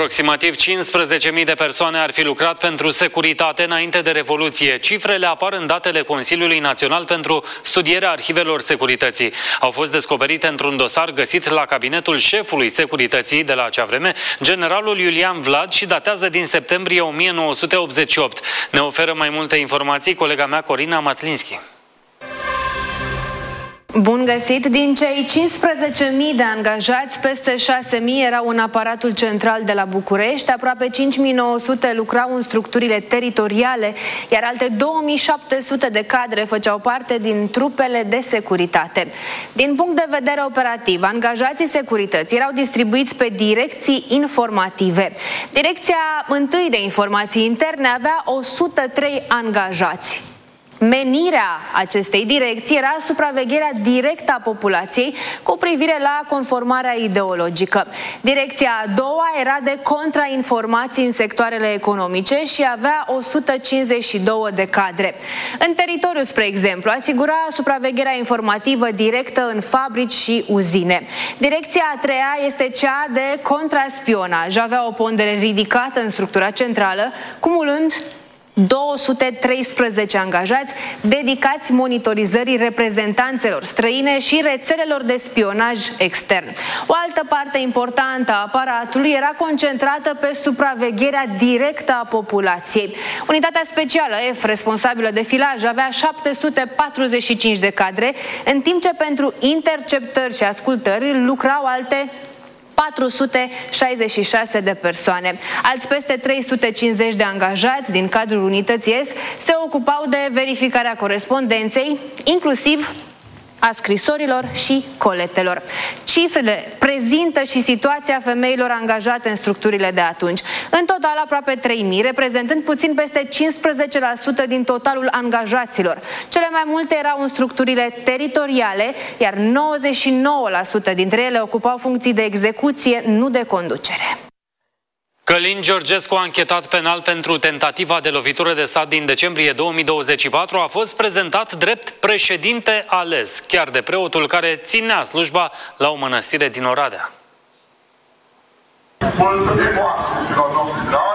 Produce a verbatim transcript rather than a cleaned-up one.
Aproximativ cincisprezece mii de persoane ar fi lucrat pentru securitate înainte de Revoluție. Cifrele apar în datele Consiliului Național pentru studierea arhivelor securității. Au fost descoperite într-un dosar găsit la cabinetul șefului securității de la acea vreme, generalul Iulian Vlad, și datează din septembrie o mie nouă sute optzeci și opt. Ne oferă mai multe informații colega mea Corina Matlinski. Bun găsit! Din cei cincisprezece mii de angajați, peste șase mii erau în aparatul central de la București, aproape cinci mii nouă sute lucrau în structurile teritoriale, iar alte două mii șapte sute de cadre făceau parte din trupele de securitate. Din punct de vedere operativ, angajații securității erau distribuiți pe direcții informative. Direcția întâi de informații interne avea o sută trei angajați. Menirea acestei direcții era supravegherea directă a populației cu privire la conformarea ideologică. Direcția a doua era de contrainformații în sectoarele economice și avea o sută cincizeci și doi de cadre. În teritoriu, spre exemplu, asigura supravegherea informativă directă în fabrici și uzine. Direcția a treia este cea de contraspionaj. Avea o pondere ridicată în structura centrală, cumulând două sute treisprezece angajați dedicați monitorizării reprezentanțelor străine și rețelelor de spionaj extern. O altă parte importantă a aparatului era concentrată pe supravegherea directă a populației. Unitatea specială F, responsabilă de filaj, avea șapte sute patruzeci și cinci de cadre, în timp ce pentru interceptări și ascultări lucrau alte patru sute șaizeci și șase de persoane. Alți peste trei sute cincizeci de angajați din cadrul unității S se ocupau de verificarea corespondenței, inclusiv a scrisorilor și coletelor. Cifrele prezintă și situația femeilor angajate în structurile de atunci. În total aproape trei mii, reprezentând puțin peste cincisprezece la sută din totalul angajaților. Cele mai multe erau în structurile teritoriale, iar nouăzeci și nouă la sută dintre ele ocupau funcții de execuție, nu de conducere. Călin Georgescu, anchetat penal pentru tentativa de lovitură de stat din decembrie două mii douăzeci și patru, a fost prezentat drept președinte ales, chiar de preotul care ținea slujba la o mănăstire din Oradea. Mulțumim,